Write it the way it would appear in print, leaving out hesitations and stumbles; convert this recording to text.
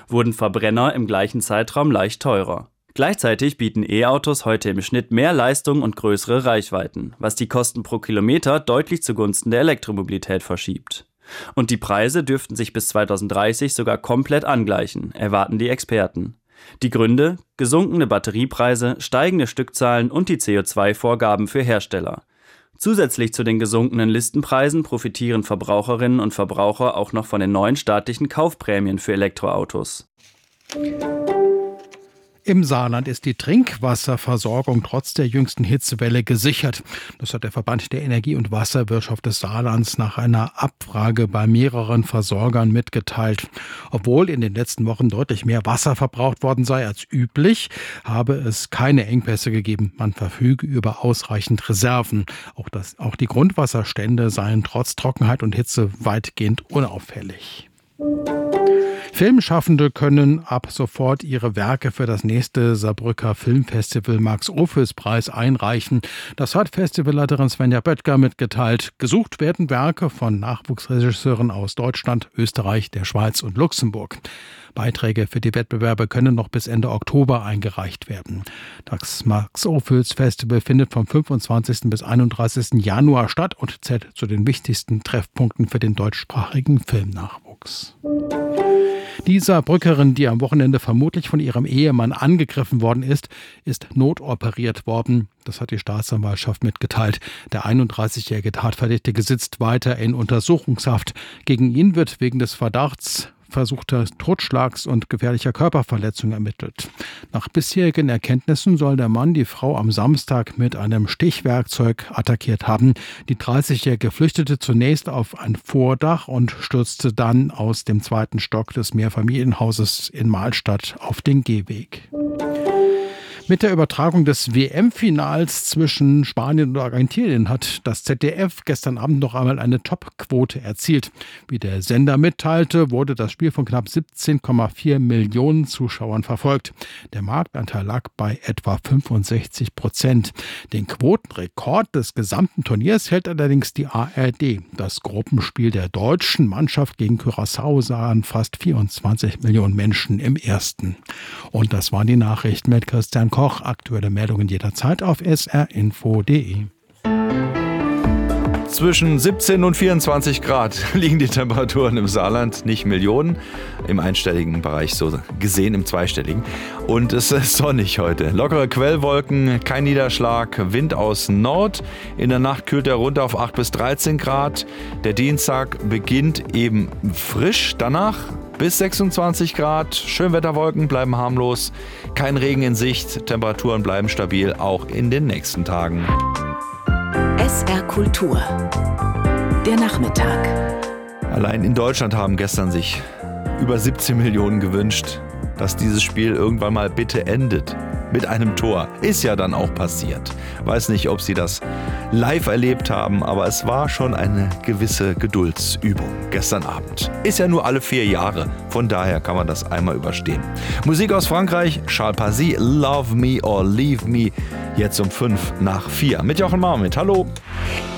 wurden Verbrenner im gleichen Zeitraum leicht teurer. Gleichzeitig bieten E-Autos heute im Schnitt mehr Leistung und größere Reichweiten, was die Kosten pro Kilometer deutlich zugunsten der Elektromobilität verschiebt. Und die Preise dürften sich bis 2030 sogar komplett angleichen, erwarten die Experten. Die Gründe: gesunkene Batteriepreise, steigende Stückzahlen und die CO2-Vorgaben für Hersteller. Zusätzlich zu den gesunkenen Listenpreisen profitieren Verbraucherinnen und Verbraucher auch noch von den neuen staatlichen Kaufprämien für Elektroautos. Im Saarland ist die Trinkwasserversorgung trotz der jüngsten Hitzewelle gesichert. Das hat der Verband der Energie- und Wasserwirtschaft des Saarlands nach einer Abfrage bei mehreren Versorgern mitgeteilt. Obwohl in den letzten Wochen deutlich mehr Wasser verbraucht worden sei als üblich, habe es keine Engpässe gegeben. Man verfüge über ausreichend Reserven. Auch die Grundwasserstände seien trotz Trockenheit und Hitze weitgehend unauffällig. Filmschaffende können ab sofort ihre Werke für das nächste Saarbrücker Filmfestival Max-Ophüls-Preis einreichen. Das hat Festivalleiterin Svenja Böttger mitgeteilt. Gesucht werden Werke von Nachwuchsregisseuren aus Deutschland, Österreich, der Schweiz und Luxemburg. Beiträge für die Wettbewerbe können noch bis Ende Oktober eingereicht werden. Das Max-Ophüls-Festival findet vom 25. bis 31. Januar statt und zählt zu den wichtigsten Treffpunkten für den deutschsprachigen Filmnachwuchs. Die Saarbrückerin, die am Wochenende vermutlich von ihrem Ehemann angegriffen worden ist notoperiert worden. Das hat die Staatsanwaltschaft mitgeteilt. Der 31-jährige Tatverdächtige sitzt weiter in Untersuchungshaft. Gegen ihn wird wegen des Verdachts versuchter Totschlags und gefährlicher Körperverletzung ermittelt. Nach bisherigen Erkenntnissen soll der Mann die Frau am Samstag mit einem Stichwerkzeug attackiert haben. Die 30-Jährige flüchtete zunächst auf ein Vordach und stürzte dann aus dem 2. Stock des Mehrfamilienhauses in Mahlstadt auf den Gehweg. Mit der Übertragung des WM-Finals zwischen Spanien und Argentinien hat das ZDF gestern Abend noch einmal eine Top-Quote erzielt. Wie der Sender mitteilte, wurde das Spiel von knapp 17,4 Millionen Zuschauern verfolgt. Der Marktanteil lag bei etwa 65%. Den Quotenrekord des gesamten Turniers hält allerdings die ARD. Das Gruppenspiel der deutschen Mannschaft gegen Curaçao sahen fast 24 Millionen Menschen im ersten. Und das waren die Nachrichten mit Christian Koch. Aktuelle Meldungen jederzeit auf srinfo.de. Zwischen 17 und 24 Grad liegen die Temperaturen im Saarland, nicht Millionen, im einstelligen Bereich so gesehen, im zweistelligen. Und es ist sonnig heute. Lockere Quellwolken, kein Niederschlag, Wind aus Nord. In der Nacht kühlt er runter auf 8 bis 13 Grad. Der Dienstag beginnt eben frisch, danach bis 26 Grad. Schönwetterwolken bleiben harmlos, kein Regen in Sicht, Temperaturen bleiben stabil, auch in den nächsten Tagen. SR Kultur. Der Nachmittag. Allein in Deutschland haben gestern sich über 17 Millionen gewünscht, dass dieses Spiel irgendwann mal bitte endet. Mit einem Tor. Ist ja dann auch passiert. Weiß nicht, ob Sie das live erlebt haben, aber es war schon eine gewisse Geduldsübung gestern Abend. Ist ja nur alle 4 Jahre, von daher kann man das einmal überstehen. Musik aus Frankreich, Charles Pazy, Love Me or Leave Me, jetzt um 5 nach 4. Mit Jochen Marmit, hallo.